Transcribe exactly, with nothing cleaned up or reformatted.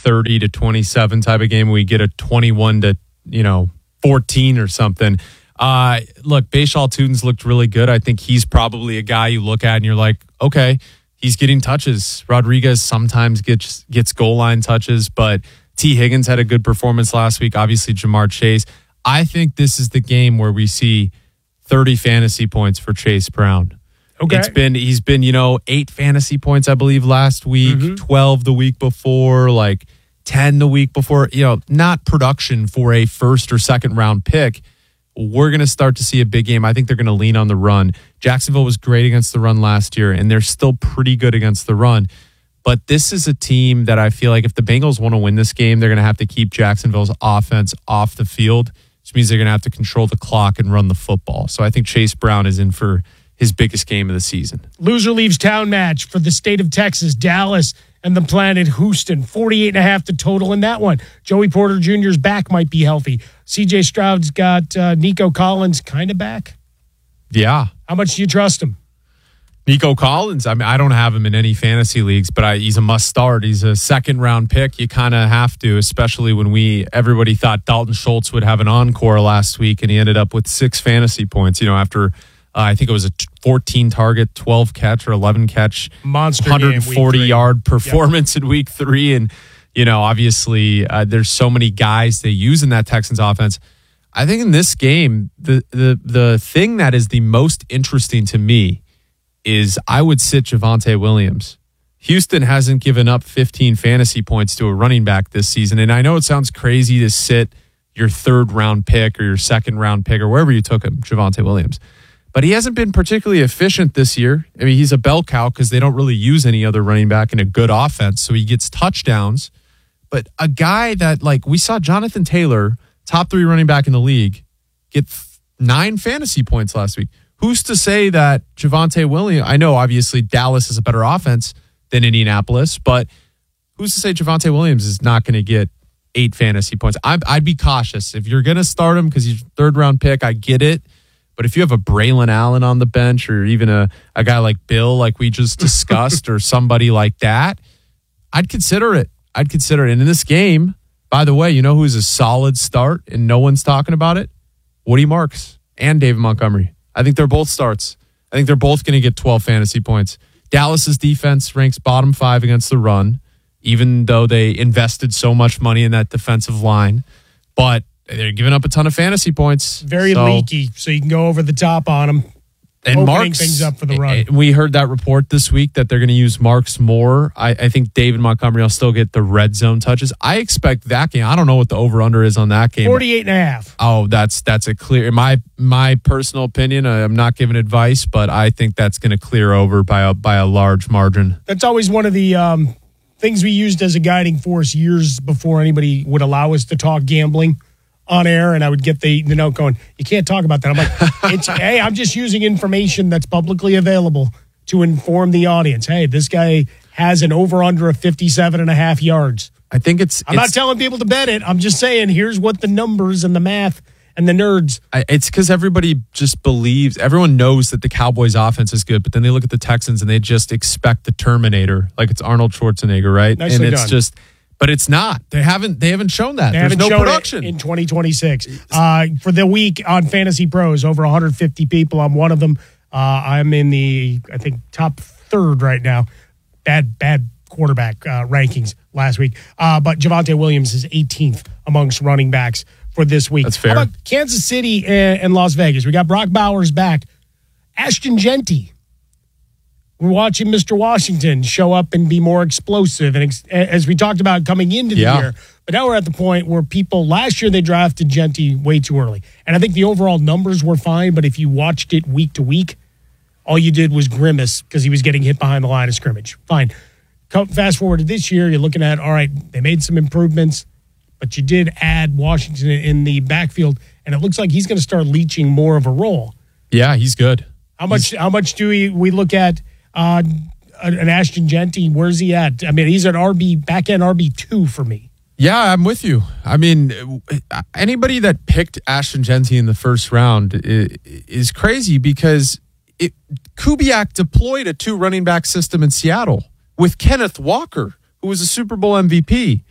thirty to twenty-seven type of game. We get a twenty-one to, you know, fourteen or something. Uh, look, Bashal Tutin's looked really good. I think he's probably a guy you look at and you're like, okay, he's getting touches. Rodriguez sometimes gets gets goal line touches, but T. Higgins had a good performance last week. Obviously, Jamar Chase. I think this is the game where we see thirty fantasy points for Chase Brown. Okay. It's been, he's been, you know, eight fantasy points, I believe, last week, mm-hmm. twelve the week before, like ten the week before, you know, not production for a first or second round pick. We're going to start to see a big game. I think they're going to lean on the run. Jacksonville was great against the run last year, and they're still pretty good against the run. But this is a team that I feel like if the Bengals want to win this game, they're going to have to keep Jacksonville's offense off the field, which means they're going to have to control the clock and run the football. So I think Chase Brown is in for his biggest game of the season. Loser leaves town match for the state of Texas, Dallas and the Planet Houston. forty-eight and a half the total in that one. Joey Porter Junior's back might be healthy. C J Stroud's got uh, Nico Collins kind of back. Yeah. How much do you trust him? Nico Collins, I mean, I don't have him in any fantasy leagues, but I, he's a must start. He's a second round pick. You kind of have to, especially when we everybody thought Dalton Schultz would have an encore last week, and he ended up with six fantasy points, you know, after uh, I think it was a fourteen target, twelve catch or eleven catch, monster one hundred forty yard performance yep. in week three. And, you know, obviously uh, there's so many guys they use in that Texans offense. I think in this game, the the the thing that is the most interesting to me is I would sit Javonte Williams. Houston hasn't given up fifteen fantasy points to a running back this season. And I know it sounds crazy to sit your third round pick or your second round pick or wherever you took him, Javonte Williams. But he hasn't been particularly efficient this year. I mean, he's a bell cow because they don't really use any other running back in a good offense. So he gets touchdowns. But a guy that, like, we saw Jonathan Taylor, top three running back in the league, get nine fantasy points last week. Who's to say that Javonte Williams, I know obviously Dallas is a better offense than Indianapolis, but who's to say Javonte Williams is not going to get eight fantasy points? I'd, I'd be cautious. If you're going to start him because he's a third round pick, I get it. But if you have a Braylon Allen on the bench or even a, a guy like Bill, like we just discussed, or somebody like that, I'd consider it. I'd consider it. And in this game, by the way, you know who's a solid start and no one's talking about it? Woody Marks and David Montgomery. I think they're both starts. I think they're both going to get twelve fantasy points. Dallas's defense ranks bottom five against the run, even though they invested so much money in that defensive line. But they're giving up a ton of fantasy points. Very so, leaky, so you can go over the top on them. And Marks, things up for the run. We heard that report this week that they're going to use Marks more. I, I think David Montgomery will still get the red zone touches. I expect that game. I don't know what the over-under is on that game. forty-eight and a half. Oh, that's that's a clear. In my my personal opinion, I'm not giving advice, but I think that's going to clear over by a by a large margin. That's always one of the um, things we used as a guiding force years before anybody would allow us to talk gambling on air, and I would get the, the note going, you can't talk about that. I'm like, it's, hey, I'm just using information that's publicly available to inform the audience. Hey, this guy has an over-under of fifty-seven and a half yards. I think it's... I'm it's, not telling people to bet it. I'm just saying, here's what the numbers and the math and the nerds. I, it's because everybody just believes, everyone knows that the Cowboys offense is good, but then they look at the Texans and they just expect the Terminator, like it's Arnold Schwarzenegger, right? Nicely and it's done. just... But it's not. They haven't. They haven't shown that. They There's haven't no shown production it in twenty twenty-six. Uh, for the week on Fantasy Pros, over one hundred fifty people. I'm one of them. Uh, I'm in the I think top third right now. Bad bad quarterback uh, rankings last week. Uh, but Javonte Williams is eighteenth amongst running backs for this week. That's fair. How about Kansas City and, and Las Vegas? We got Brock Bowers back. Ashton Genty. We're watching Mister Washington show up and be more explosive, and ex- as we talked about coming into the yeah. year. But now we're at the point where people, last year they drafted Genty way too early. And I think the overall numbers were fine, but if you watched it week to week, all you did was grimace because he was getting hit behind the line of scrimmage. Fine. Come, fast forward to this year, you're looking at, all right, they made some improvements, but you did add Washington in the backfield, and it looks like he's going to start leeching more of a role. Yeah, he's good. How much, how much do we, we look at Uh, an Ashton Genty? Where's he at? I mean, he's an R B, back end R B two for me. Yeah, I'm with you. I mean, anybody that picked Ashton Genty in the first round is crazy because it, Kubiak deployed a two running back system in Seattle with Kenneth Walker, who was a Super Bowl M V P.